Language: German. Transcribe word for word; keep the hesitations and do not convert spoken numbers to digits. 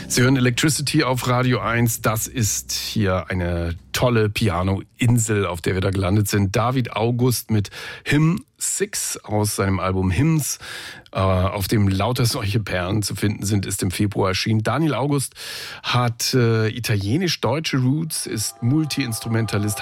Sie hören Electricity auf Radio eins. Das ist hier eine tolle Piano-Insel, auf der wir da gelandet sind. David August mit Hymn sechs aus seinem Album Hymns, äh, auf dem lauter solche Perlen zu finden sind, ist im Februar erschienen. Daniel August hat äh, italienisch-deutsche Roots, ist Multi-Instrumentalist,